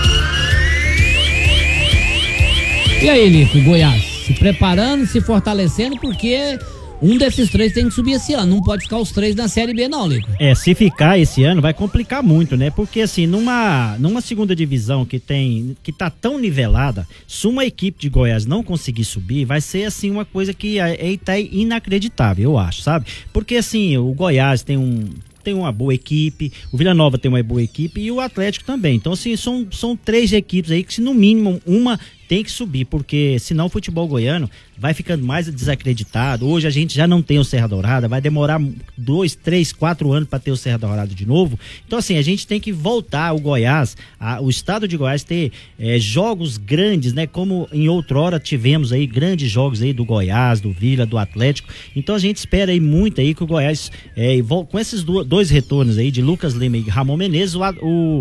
[SPEAKER 2] E aí, Lico, Goiás, se preparando, se fortalecendo, porque... um desses 3 tem que subir esse ano, não pode ficar os 3 na Série B não, Lico.
[SPEAKER 1] Se ficar esse ano vai complicar muito, né? Porque assim, numa segunda divisão que tá tão nivelada, se uma equipe de Goiás não conseguir subir, vai ser assim uma coisa que tá inacreditável, eu acho, sabe? Porque assim, o Goiás tem uma boa equipe, o Vila Nova tem uma boa equipe e o Atlético também. Então assim, são 3 equipes aí que se no mínimo uma tem que subir, porque senão o futebol goiano vai ficando mais desacreditado. Hoje a gente já não tem o Serra Dourada, vai demorar 2, 3, 4 anos para ter o Serra Dourada de novo. Então assim, a gente tem que voltar o Goiás, o estado de Goiás ter jogos grandes, né? Como em outrora tivemos aí grandes jogos aí do Goiás, do Vila, do Atlético. Então a gente espera aí muito aí que o Goiás, com esses 2 retornos aí de Lucas Lima e Ramon Menezes, o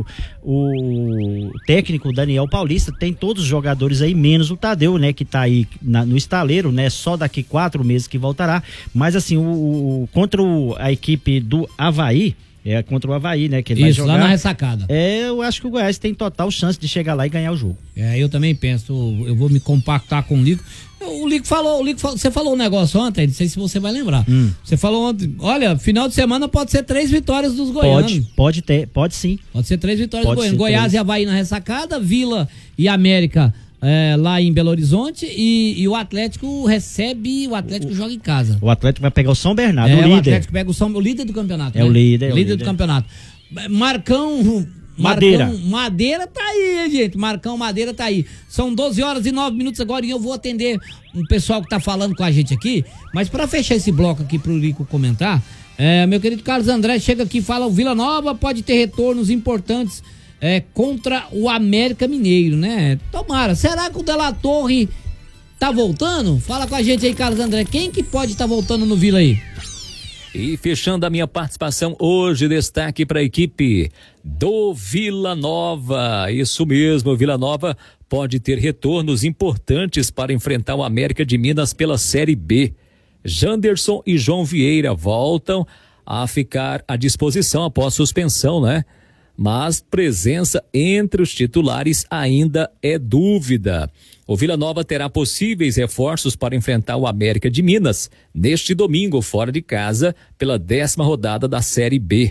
[SPEAKER 1] técnico Daniel Paulista tem todos os jogadores aí, menos o Tadeu, né, que tá aí no estaleiro, né, só daqui 4 meses que voltará, mas assim, contra a equipe do Avaí, contra o Avaí, né, que ele vai jogar.
[SPEAKER 2] Lá na ressacada.
[SPEAKER 1] Eu acho que o Goiás tem total chance de chegar lá e ganhar o jogo.
[SPEAKER 2] Eu também penso, eu vou me compactar com o Lico. O Lico falou, você falou um negócio ontem, não sei se você vai lembrar. Você falou ontem, olha, final de semana pode ser 3 vitórias dos goianos.
[SPEAKER 1] Pode sim.
[SPEAKER 2] Pode ser 3 vitórias dos goianos. Goiás e Avaí na ressacada, Vila e América lá em Belo Horizonte e o Atlético joga em casa.
[SPEAKER 1] O Atlético vai pegar o São Bernardo, o líder. O Atlético
[SPEAKER 2] pega o líder do campeonato.
[SPEAKER 1] O líder
[SPEAKER 2] do campeonato. Marcão Madeira tá aí, gente. Marcão Madeira tá aí. São 12h09 agora e eu vou atender um pessoal que tá falando com a gente aqui. Mas para fechar esse bloco aqui pro Lico comentar, meu querido Carlos André chega aqui e fala: o Vila Nova pode ter retornos importantes contra o América Mineiro, né? Tomara. Será que o De La Torre tá voltando? Fala com a gente aí, Carlos André. Quem que pode estar voltando no Vila aí?
[SPEAKER 10] E fechando a minha participação hoje, destaque para a equipe do Vila Nova. Isso mesmo, o Vila Nova pode ter retornos importantes para enfrentar o América de Minas pela Série B. Janderson e João Vieira voltam a ficar à disposição após suspensão, né? Mas presença entre os titulares ainda é dúvida. O Vila Nova terá possíveis reforços para enfrentar o América de Minas neste domingo, fora de casa, pela 10ª rodada da Série B.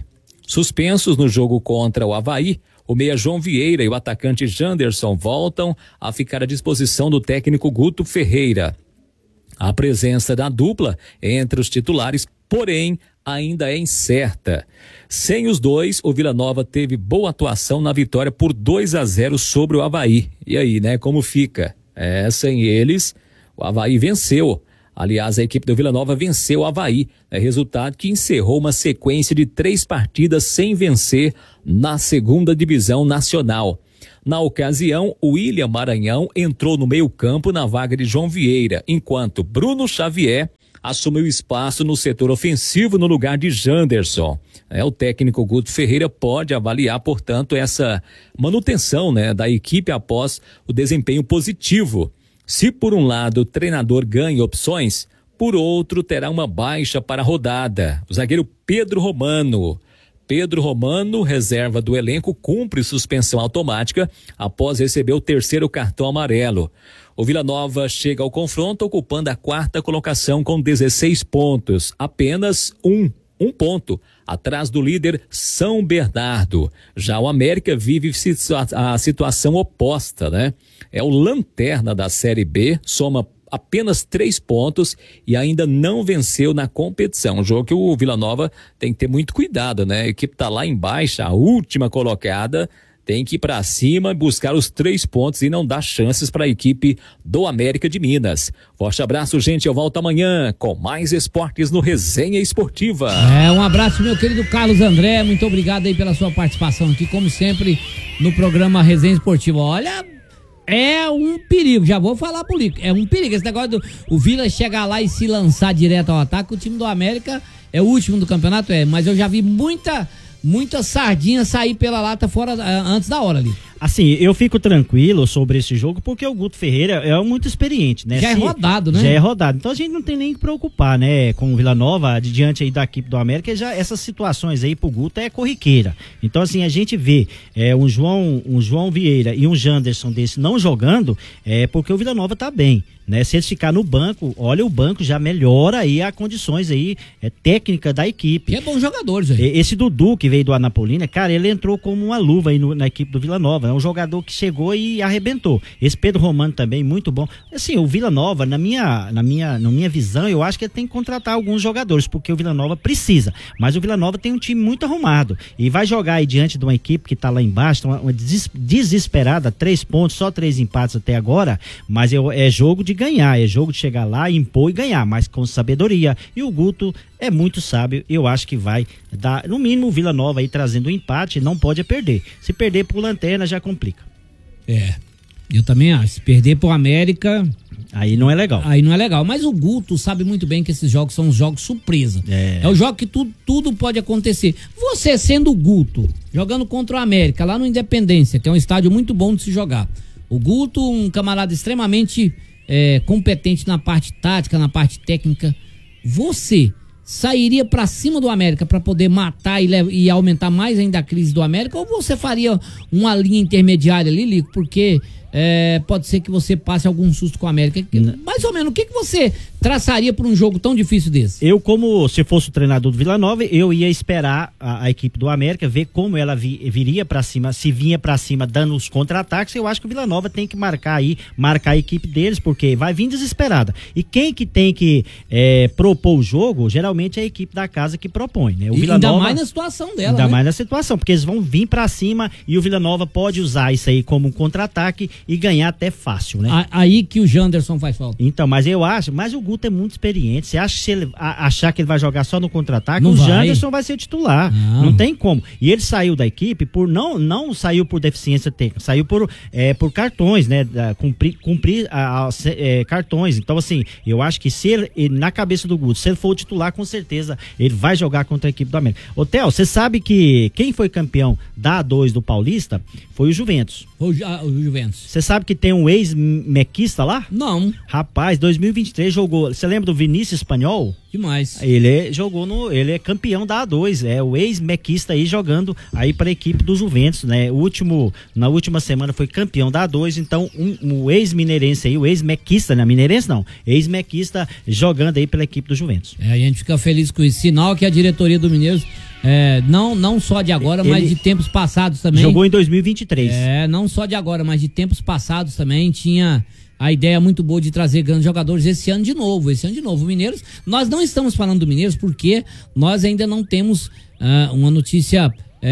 [SPEAKER 10] Suspensos no jogo contra o Avaí, o meia João Vieira e o atacante Janderson voltam a ficar à disposição do técnico Guto Ferreira. A presença da dupla entre os titulares, porém, ainda é incerta. Sem os dois, o Vila Nova teve boa atuação na vitória por 2-0 sobre o Avaí. E aí, né, como fica? Sem eles, o Avaí venceu. Aliás, a equipe do Vila Nova venceu o Avaí, resultado que encerrou uma sequência de 3 partidas sem vencer na 2ª Divisão Nacional. Na ocasião, o William Maranhão entrou no meio-campo na vaga de João Vieira, enquanto Bruno Xavier assumiu espaço no setor ofensivo no lugar de Janderson. O técnico Guto Ferreira pode avaliar, portanto, essa manutenção, da equipe após o desempenho positivo. Se por um lado o treinador ganha opções, por outro terá uma baixa para a rodada. O zagueiro Pedro Romano, reserva do elenco, cumpre suspensão automática após receber o 3º cartão amarelo. O Vila Nova chega ao confronto ocupando a 4ª colocação com 16 pontos, apenas um ponto atrás do líder São Bernardo. Já o América vive a situação oposta, É o lanterna da Série B, soma apenas 3 pontos e ainda não venceu na competição. Um jogo que o Vila Nova tem que ter muito cuidado, A equipe está lá embaixo, a última colocada, tem que ir para cima e buscar os 3 pontos e não dar chances para a equipe do América de Minas. Forte abraço, gente. Eu volto amanhã com mais esportes no Resenha Esportiva.
[SPEAKER 2] Um abraço, meu querido Carlos André. Muito obrigado aí pela sua participação aqui, como sempre, no programa Resenha Esportiva. Olha, é um perigo. Já vou falar pro Lico. É um perigo esse negócio do o Vila chegar lá e se lançar direto ao ataque. O time do América é o último do campeonato, mas eu já vi muita sardinha sair pela lata fora antes da hora ali.
[SPEAKER 1] Assim, eu fico tranquilo sobre esse jogo porque o Guto Ferreira é muito experiente,
[SPEAKER 2] Já é rodado, né?
[SPEAKER 1] Já é rodado. Então a gente não tem nem que preocupar, com o Vila Nova, diante aí da equipe do América, já essas situações aí pro Guto é corriqueira. Então assim, a gente vê um João Vieira e um Janderson desse não jogando, porque o Vila Nova tá bem. Se eles ficar no banco, olha, o banco já melhora aí as condições aí técnica da equipe.
[SPEAKER 2] E é bons jogadores aí.
[SPEAKER 1] Esse Dudu que veio do Anapolina, cara, ele entrou como uma luva aí na equipe do Vila Nova. É um jogador que chegou e arrebentou. Esse Pedro Romano também, muito bom. Assim, o Vila Nova, na minha visão, eu acho que ele tem que contratar alguns jogadores, porque o Vila Nova precisa. Mas o Vila Nova tem um time muito arrumado. E vai jogar aí diante de uma equipe que tá lá embaixo, uma desesperada, 3 pontos, só 3 empates até agora. Mas é jogo de ganhar, é jogo de chegar lá, impor e ganhar, mas com sabedoria. E o Guto é muito sábio, eu acho que vai dar, no mínimo, o Vila Nova aí trazendo um empate, não pode perder. Se perder pro Lanterna já complica.
[SPEAKER 2] Eu também acho, se perder pro América...
[SPEAKER 1] Aí não é legal.
[SPEAKER 2] Mas o Guto sabe muito bem que esses jogos são os jogos surpresa. É o jogo que tudo pode acontecer. Você sendo o Guto, jogando contra o América, lá no Independência, que é um estádio muito bom de se jogar. O Guto, um camarada extremamente competente na parte tática, na parte técnica. Você sairia pra cima do América pra poder matar e aumentar mais ainda a crise do América, ou você faria uma linha intermediária ali, Lico, porque pode ser que você passe algum susto com o América? Mais ou menos, o que você traçaria para um jogo tão difícil desse?
[SPEAKER 1] Eu, como se fosse o treinador do Vila Nova, eu ia esperar a equipe do América, ver como ela viria pra cima, se vinha pra cima dando os contra-ataques. Eu acho que o Vila Nova tem que marcar a equipe deles, porque vai vir desesperada. E quem que tem que propor o jogo, geralmente é a equipe da casa que propõe, né? O Vila
[SPEAKER 2] ainda
[SPEAKER 1] Nova,
[SPEAKER 2] mais na situação dela,
[SPEAKER 1] ainda mais na situação, porque eles vão vir pra cima e o Vila Nova pode usar isso aí como um contra-ataque e ganhar até fácil, né?
[SPEAKER 2] Aí que o Janderson faz falta.
[SPEAKER 1] Então, mas o Guto é muito experiente. Você acha que se ele achar que ele vai jogar só no contra-ataque,
[SPEAKER 2] não
[SPEAKER 1] o
[SPEAKER 2] vai.
[SPEAKER 1] Janderson vai ser titular. Não tem como. E ele saiu da equipe por não saiu por deficiência técnica, saiu por cartões, né? Cumprir cartões. Então, assim, eu acho que se ele na cabeça do Guto, se ele for o titular, com certeza ele vai jogar contra a equipe do América. Ô, Theo, você sabe que quem foi campeão da A2 do Paulista foi o Juventus.
[SPEAKER 2] O Juventus.
[SPEAKER 1] Você sabe que tem um ex-mequista lá?
[SPEAKER 2] Não.
[SPEAKER 1] Rapaz, 2023 jogou. Você lembra do Vinícius Espanhol?
[SPEAKER 2] Demais.
[SPEAKER 1] Ele é campeão da A2, o ex-mequista aí jogando aí para a equipe do Juventus, né? Na última semana foi campeão da A2, então o ex-mineirense aí, o ex-mequista, né? Mineirense não, ex-mequista jogando aí pela equipe do Juventus.
[SPEAKER 2] A gente fica feliz com isso, sinal que a diretoria do Mineiros Não só de agora, mas de tempos passados também.
[SPEAKER 1] Jogou em 2023.
[SPEAKER 2] Não só de agora, mas de tempos passados também tinha a ideia muito boa de trazer grandes jogadores esse ano de novo. O Mineiros, nós não estamos falando do Mineiros porque nós ainda não temos uma notícia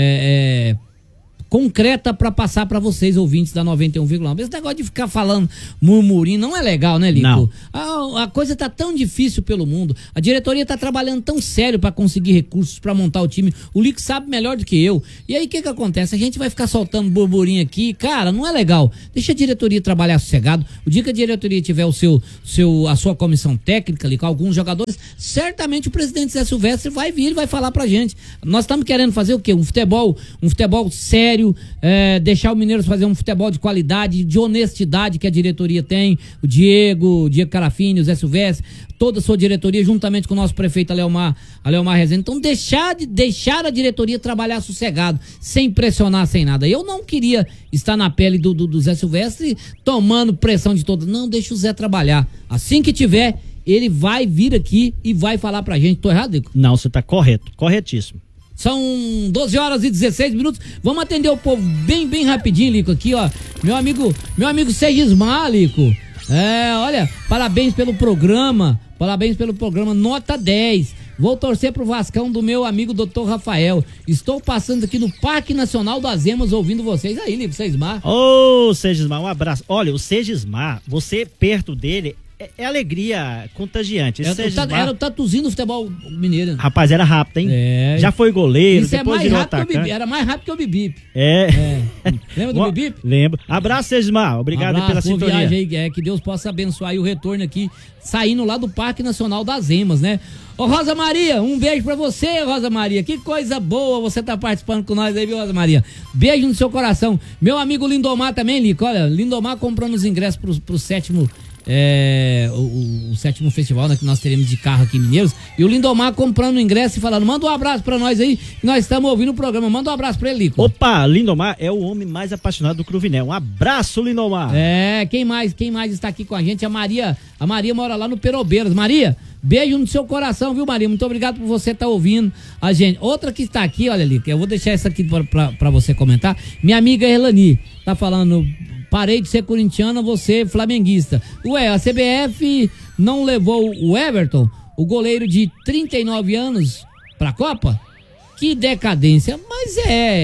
[SPEAKER 2] concreta para passar para vocês, ouvintes da 91,1. Esse negócio de ficar falando murmurinho não é legal, né, Lico?
[SPEAKER 1] Não.
[SPEAKER 2] A coisa tá tão difícil pelo mundo. A diretoria tá trabalhando tão sério para conseguir recursos para montar o time. O Lico sabe melhor do que eu. E aí o que acontece? A gente vai ficar soltando burburinho aqui. Cara, não é legal. Deixa a diretoria trabalhar sossegado. O dia que a diretoria tiver a sua comissão técnica ali com alguns jogadores, certamente o presidente Zé Silvestre vai vir e vai falar pra gente. Nós estamos querendo fazer o quê? Um futebol sério, deixar o Mineiros fazer um futebol de qualidade, de honestidade que a diretoria tem, o Diego Carafini, o Zé Silvestre, toda a sua diretoria, juntamente com o nosso prefeito Aleomar Rezende. Então deixar a diretoria trabalhar sossegado, sem pressionar, sem nada. Eu não queria estar na pele do Zé Silvestre tomando pressão de todos. Não, deixa o Zé trabalhar. Assim que tiver, ele vai vir aqui e vai falar pra gente. Tô errado, Lico?
[SPEAKER 1] Não, você tá correto, corretíssimo.
[SPEAKER 2] São 12 horas e 16 minutos. Vamos atender o povo bem rapidinho, Lico, aqui, ó. Meu amigo Segismar, Lico. Olha, parabéns pelo programa, nota 10. Vou torcer pro Vascão do meu amigo Dr. Rafael. Estou passando aqui no Parque Nacional das Emas ouvindo vocês. Aí, Lico, Segismar.
[SPEAKER 1] Ô, Segismar, um abraço. Olha, o Segismar, você perto dele é alegria contagiante.
[SPEAKER 2] Era o tatuzinho do futebol mineiro.
[SPEAKER 1] Rapaz, era rápido, hein? Já foi goleiro,
[SPEAKER 2] isso
[SPEAKER 1] depois
[SPEAKER 2] virou atacante. Era mais rápido que o Bibip. Lembra do Bibip?
[SPEAKER 1] Lembro. Abraço, Segismar. Obrigado pela sintonia.
[SPEAKER 2] Viagem aí, que Deus possa abençoar aí o retorno aqui, saindo lá do Parque Nacional das Emas, né? Ô, Rosa Maria, um beijo pra você, Rosa Maria. Que coisa boa você tá participando com nós aí, viu, Rosa Maria? Beijo no seu coração. Meu amigo Lindomar também, Lico. Olha, Lindomar comprando os ingressos pro sétimo... o sétimo festival, né, que nós teremos de carro aqui em Mineiros, e o Lindomar comprando o ingresso e falando, manda um abraço pra nós aí, que nós estamos ouvindo o programa, manda um abraço pra ele, Lico.
[SPEAKER 1] Opa, Lindomar é o homem mais apaixonado do Cruviné, um abraço, Lindomar.
[SPEAKER 2] Quem mais está aqui com a gente? A Maria mora lá no Perobeiras. Maria, beijo no seu coração, viu, Maria? Muito obrigado por você estar ouvindo a gente. Outra que está aqui, olha, Lico, eu vou deixar essa aqui pra você comentar, minha amiga Erlani, tá falando... Parei de ser corintiana, você flamenguista. Ué, a CBF não levou o Everton, o goleiro de 39 anos, pra Copa? Que decadência. Mas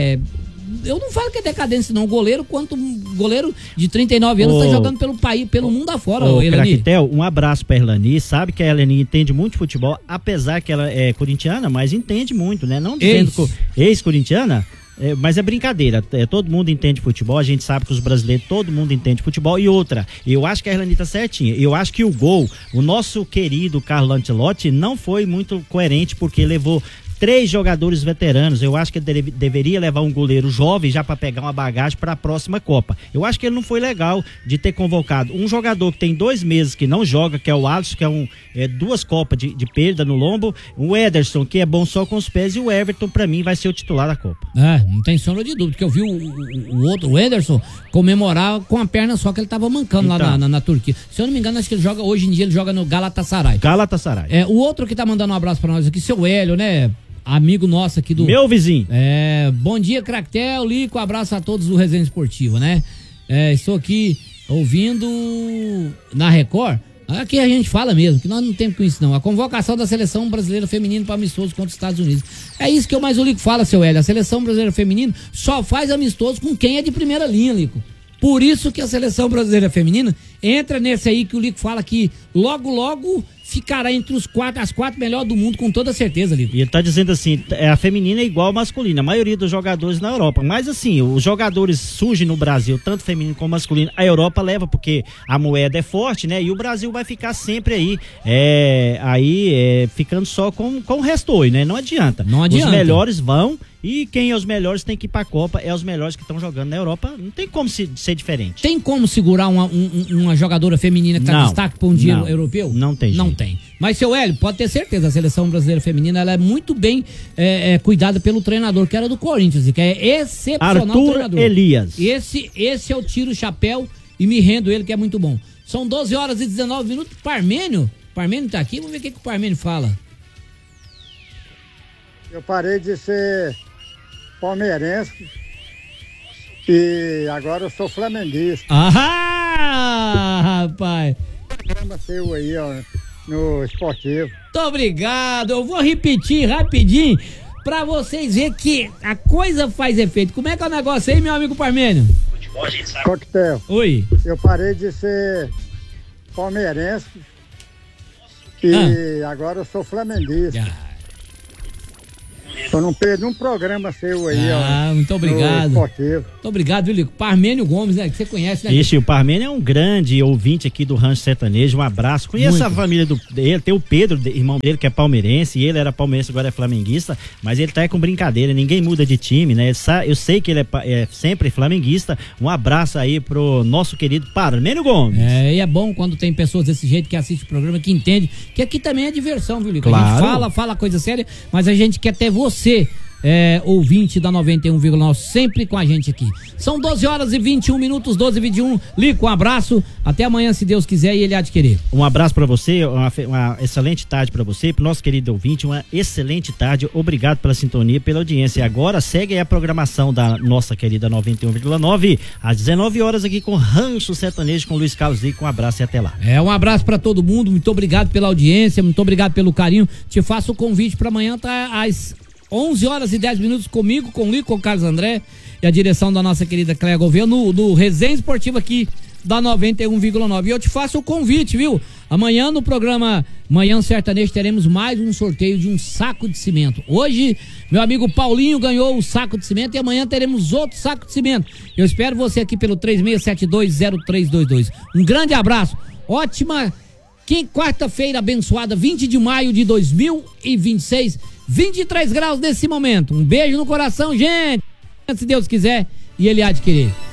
[SPEAKER 2] eu não falo que é decadência, não. Goleiro de 39 anos tá jogando pelo mundo afora, Elani.
[SPEAKER 1] Craquetel, um abraço pra Erlani. Sabe que a Elani entende muito de futebol, apesar que ela é corintiana, mas entende muito, né? Não dizendo que ex-corintiana. Mas é brincadeira, todo mundo entende futebol, a gente sabe que os brasileiros, todo mundo entende futebol. E outra, eu acho que a Erlani tá certinha, eu acho que o nosso querido Carlo Ancelotti não foi muito coerente, porque levou 3 jogadores veteranos. Eu acho que ele deveria levar um goleiro jovem já para pegar uma bagagem para a próxima Copa. Eu acho que ele não foi legal de ter convocado um jogador que tem 2 meses que não joga, que é o Alisson, que é 2 Copas de perda no lombo, o Ederson, que é bom só com os pés, e o Everton, para mim, vai ser o titular da Copa.
[SPEAKER 2] Não tem sombra de dúvida, porque eu vi o Ederson comemorar com a perna só, que ele tava mancando então, lá na Turquia. Se eu não me engano, acho que hoje em dia ele joga no Galatasaray. O outro que tá mandando um abraço para nós aqui, seu Hélio, né? Amigo nosso aqui do...
[SPEAKER 1] Meu vizinho.
[SPEAKER 2] Bom dia, Craquetel, Lico, abraço a todos do Resenha Esportiva, né? Estou aqui ouvindo na Record. Aqui a gente fala mesmo, que nós não temos com isso não. A convocação da seleção brasileira feminina para amistoso contra os Estados Unidos. É isso que o mais o Lico fala, seu Hélio. A seleção brasileira feminina só faz amistoso com quem é de primeira linha, Lico. Por isso que a seleção brasileira feminina entra nesse aí que o Lico fala que logo ficará entre as 4 melhores do mundo, com toda certeza, Lico.
[SPEAKER 1] E ele tá dizendo assim, a feminina é igual a masculina, a maioria dos jogadores na Europa, mas assim, os jogadores surgem no Brasil, tanto feminino como masculino, a Europa leva porque a moeda é forte, né, e o Brasil vai ficar sempre aí, ficando só com o resto, né, não adianta. Os melhores vão, e quem é os melhores tem que ir pra Copa, é os melhores que estão jogando na Europa, não tem como ser diferente.
[SPEAKER 2] Tem como segurar uma jogadora feminina que tá destaque pra um dia europeu?
[SPEAKER 1] Não tem jeito.
[SPEAKER 2] Não tem. Mas, seu Hélio, pode ter certeza, a seleção brasileira feminina, ela é muito bem cuidada pelo treinador, que era do Corinthians, que é excepcional.
[SPEAKER 1] Arthur
[SPEAKER 2] treinador.
[SPEAKER 1] Elias.
[SPEAKER 2] Esse eu tiro o chapéu e me rendo ele, que é muito bom. São 12 horas e 19 minutos. Parmênio tá aqui, vamos ver o que o Parmênio fala.
[SPEAKER 11] Eu parei de ser palmeirense e agora eu sou flamenguista.
[SPEAKER 2] Ah, rapaz!
[SPEAKER 11] Programa seu aí, ó, no esportivo.
[SPEAKER 2] Muito obrigado. Eu vou repetir rapidinho pra vocês verem que a coisa faz efeito. Como é que é o negócio aí, meu amigo Parmênio?
[SPEAKER 11] Coquetel.
[SPEAKER 2] Oi.
[SPEAKER 11] Eu parei de ser palmeirense e agora eu sou flamenguista. Eu não perdi um programa seu aí, ó.
[SPEAKER 2] Muito obrigado.
[SPEAKER 11] Esportivo.
[SPEAKER 2] Muito obrigado, viu, Lico? Parmênio Gomes, né? Que você conhece, né?
[SPEAKER 1] Ixi, o Parmênio é um grande ouvinte aqui do Rancho Sertanejo. Um abraço. Conheço a família dele. Tem o Pedro, irmão dele, que é palmeirense. E ele era palmeirense, agora é flamenguista. Mas ele tá aí com brincadeira. Ninguém muda de time, né? Eu sei que ele é sempre flamenguista. Um abraço aí pro nosso querido Parmênio Gomes.
[SPEAKER 2] E é bom quando tem pessoas desse jeito que assistem o programa, que entende que aqui também é diversão, viu, Lico?
[SPEAKER 1] Claro.
[SPEAKER 2] A gente fala coisa séria, mas a gente quer ter você, ouvinte da 91,9, sempre com a gente aqui. São 12 horas e 21 minutos, 12 e 21. Lico, um abraço. Até amanhã, se Deus quiser, e ele há de querer.
[SPEAKER 1] Um abraço pra você, uma excelente tarde pra você, pro nosso querido ouvinte, uma excelente tarde. Obrigado pela sintonia, pela audiência. E agora segue aí a programação da nossa querida 91,9, às 19 horas aqui com Rancho Sertanejo, com Luiz Carlos Lico. Um abraço e até lá.
[SPEAKER 2] Um abraço pra todo mundo, muito obrigado pela audiência, muito obrigado pelo carinho. Te faço o convite pra amanhã, tá às 11 horas e 10 minutos comigo, com o Lico, com o Carlos André e a direção da nossa querida Cléia Gouveia no Resenha Esportiva aqui da 91,9. E eu te faço o convite, viu? Amanhã no programa Manhã Sertanejo teremos mais um sorteio de um saco de cimento. Hoje, meu amigo Paulinho ganhou o saco de cimento e amanhã teremos outro saco de cimento. Eu espero você aqui pelo 36720322. Um grande abraço. Ótima quarta-feira abençoada, 20 de maio de 2026. 23 graus nesse momento. Um beijo no coração, gente. Se Deus quiser, e ele há de querer.